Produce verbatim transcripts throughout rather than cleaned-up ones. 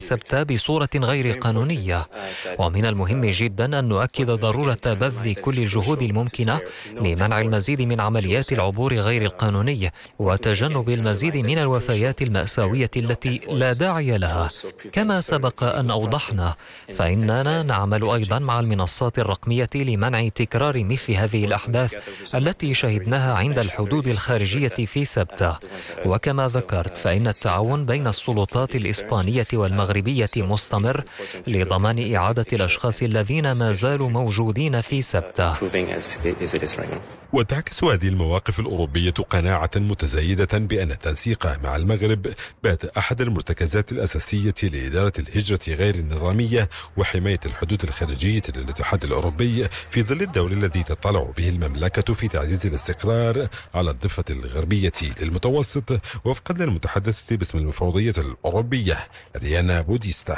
سبتة بصورة غير قانونية. ومن المهم جدا أن نؤكد ضرورة بذل كل الجهود الممكنة لمنع المزيد من عمليات العبور غير القانوني وتجنب المزيد من الوفيات المأساوية التي لا داعي لها. كما سبق أن أوضحنا، فإننا نعمل أيضا مع المنصات الرقمية لمنع تكرار مثل هذه الأحداث التي شهدناها عند الحدود الخارجية في سبتة. وكما ذكرت، فإن التعاون بين السلطات الإسبانية والمغربية مستمر لضمان إعادة الأشخاص الذين ما زالوا موجودين في سبتة. وتعكس هذه المواقف الأوروبية قناعة متزايدة بأن التنسيق مع المغرب بات أحد المرتكزات الأساسية لإدارة الهجرة غير النظامية وحماية الحدود الخارجية للاتحاد الأوروبي في ظل الدور الذي تطلع به المملكة في تعزيز الاستقرار على الضفة الغربية للمتوسط، وفقا للمتحدثة باسم المفوضية الأوروبية ريانا بوديستا.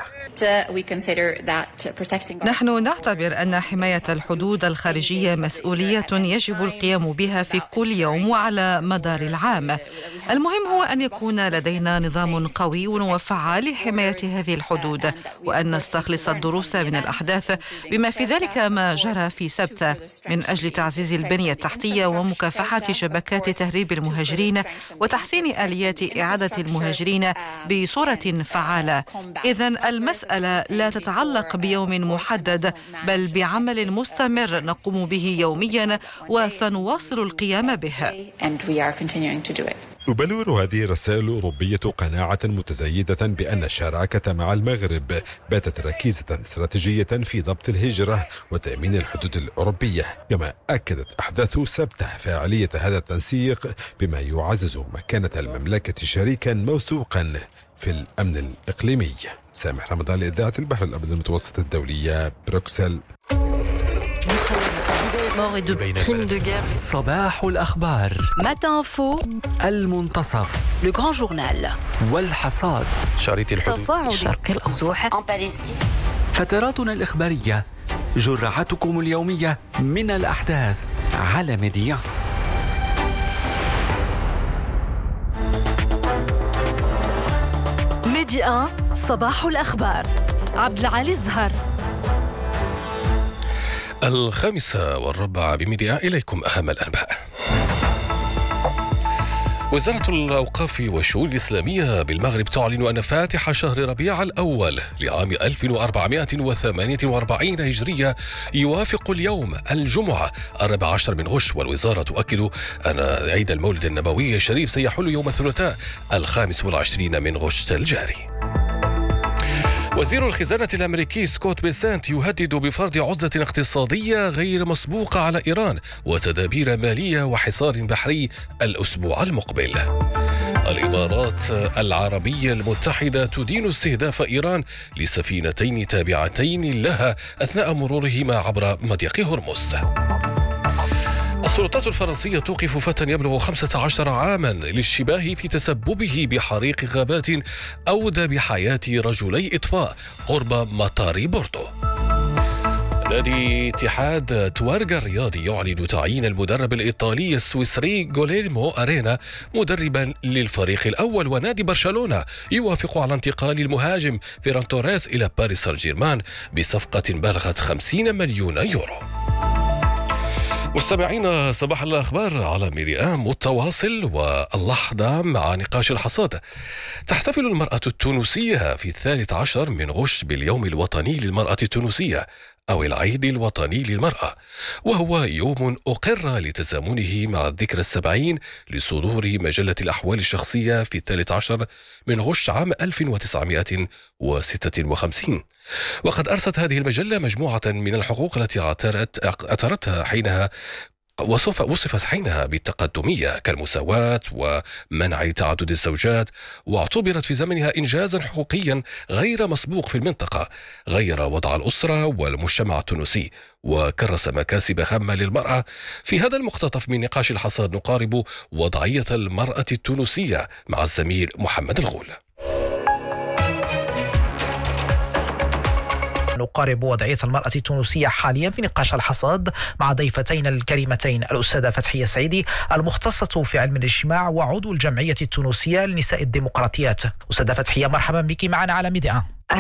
نحن نعتبر أن حماية الحدود الخارجية مسؤولية يجب القيام بها في كل يوم وعلى مدار العام. المهم هو أن يكون لدينا نظام قوي وفعال لحماية هذه الحدود، وأن نستخلص الدروس من الأحداث بما في ذلك ما جرى في سبتة من أجل تعزيز البنية التحتية ومكافحة شبكات تهريب المهاجرين وتحسين آليات إعادة المهاجرين بصورة فعالة. إذن المسألة لا تتعلق بيوم محدد، بل بعمل مستمر نقوم به يوميا وسنواصل القيام به. تبلور هذه الرسائل الأوروبية قناعة متزايدة بأن الشراكة مع المغرب باتت ركيزة استراتيجية في ضبط الهجرة وتأمين الحدود الأوروبية. كما أكدت أحداث سبتة فاعلية هذا التنسيق بما يعزز مكانة المملكة شريكا موثوقا في الأمن الإقليمي. سامح رمضان لإذاعة البحر الأبيض المتوسط الدولية، بروكسل. صباح الأخبار، Matin Info، المنتصف، Le Grand Journal، والحصاد، شريط الحدود، الشرق الأوسط، فتراتنا الإخبارية، جرعتكم اليومية من الأحداث على ميديا. ميديا صباح الأخبار، عبد العالي الزهر. الخامسة والربع بميديا، إليكم أهم الأنباء. وزارة الأوقاف والشؤون الإسلامية بالمغرب تعلن أن فاتح شهر ربيع الأول لعام ألف وأربعمائة وثمانية وأربعين هجرية يوافق اليوم الجمعة الرابع عشر من غش. والوزارة تؤكد أن عيد المولد النبوي الشريف سيحل يوم الثلاثاء الخامس والعشرين من غشت الجاري. وزير الخزانة الأمريكي سكوت بيسنت يهدد بفرض عزلة اقتصادية غير مسبوقة على إيران وتدابير مالية وحصار بحري الأسبوع المقبل. الإمارات العربية المتحدة تدين استهداف إيران لسفينتين تابعتين لها أثناء مرورهما عبر مضيق هرمز. السلطات الفرنسية توقف فتى يبلغ خمسة عشر عاما للاشتباه في تسببه بحريق غابات أودى بحياة رجلي إطفاء قرب مطار بوردو. نادي اتحاد توارغا الرياضي يعلن تعيين المدرب الإيطالي السويسري جوليرمو أرينا مدربا للفريق الأول. ونادي برشلونة يوافق على انتقال المهاجم فيران توريس إلى باريس سان جيرمان بصفقة بلغت خمسين مليون يورو. مستمعين، صباح الأخبار على ميريام متواصل، واللحظة مع نقاش الحصاد. تحتفل المرأة التونسية في الثالث عشر من غش باليوم الوطني للمرأة التونسية أو العيد الوطني للمرأة، وهو يوم أقر لتزامنه مع الذكرى السبعين لصدور مجلة الأحوال الشخصية في الثالث عشر من غش عام ألف وتسعمائة وستة وخمسين. وقد أرست هذه المجلة مجموعة من الحقوق التي اعترتها حينها وصف وصفت حينها بالتقدمية كالمساواة ومنع تعدد الزوجات، واعتبرت في زمنها إنجازا حقوقيا غير مسبوق في المنطقة، غير وضع الأسرة والمجتمع التونسي وكرس مكاسب هامة للمرأة. في هذا المقتطف من نقاش الحصاد نقارب وضعية المرأة التونسية مع الزميل محمد الغول. نقارب وضعية المرأة التونسية حاليا في نقاش الحصاد مع ضيفتين الكريمتين، الأستاذة فتحية سعيدي المختصة في علم الاجتماع وعضو الجمعية التونسية لنساء الديمقراطيات. أستاذة فتحية، مرحبا بك معنا على ميديا.